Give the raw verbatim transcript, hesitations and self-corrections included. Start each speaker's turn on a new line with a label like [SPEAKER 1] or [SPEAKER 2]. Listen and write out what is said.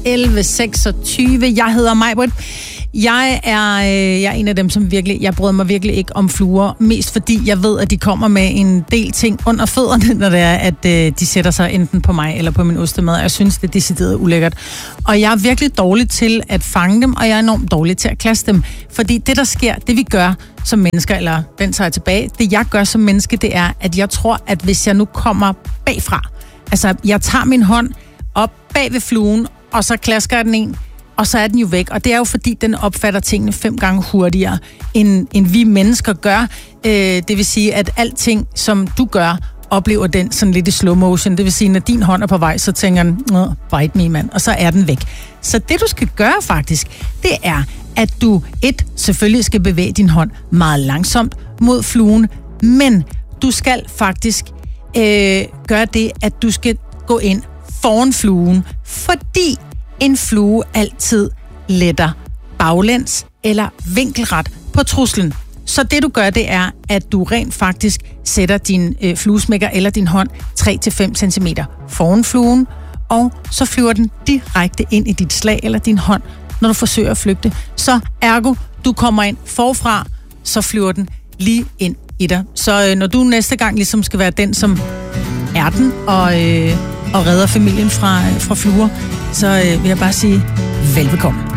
[SPEAKER 1] elleve seksogtyve. Jeg hedder Maj-Brit. Jeg er, øh, jeg er en af dem, som virkelig, jeg bryder mig virkelig ikke om fluer, mest fordi jeg ved, at de kommer med en del ting under fødderne, når det er, at øh, de sætter sig enten på mig eller på min ostemad. Jeg synes, det er decideret ulækkert. Og jeg er virkelig dårlig til at fange dem, og jeg er enormt dårlig til at klasse dem. Fordi det, der sker, det vi gør som mennesker, eller den tager jeg tilbage, det jeg gør som menneske, det er, at jeg tror, at hvis jeg nu kommer bagfra, altså jeg tager min hånd op bag ved fluen, og så klasker jeg den en, og så er den jo væk. Og det er jo fordi, den opfatter tingene fem gange hurtigere, end, end vi mennesker gør. Øh, det vil sige, at alting, som du gør, oplever den sådan lidt i slow motion. Det vil sige, når din hånd er på vej, så tænker den, bite me, mand, og så er den væk. Så det, du skal gøre faktisk, det er, at du et, selvfølgelig skal bevæge din hånd meget langsomt mod fluen, men du skal faktisk øh, gøre det, at du skal gå ind foran fluen, fordi en flue altid letter baglæns eller vinkelret på truslen. Så det du gør, det er, at du rent faktisk sætter din øh, fluesmækker eller din hånd tre til fem centimeter foran fluen, og så flyver den direkte ind i dit slag eller din hånd, når du forsøger at flygte. Så ergo, du kommer ind forfra, så flyver den lige ind i dig. Så øh, når du næste gang ligesom skal være den, som er den, og, øh, og redder familien fra, fra fluer, så øh, vil jeg bare sige velbekomme.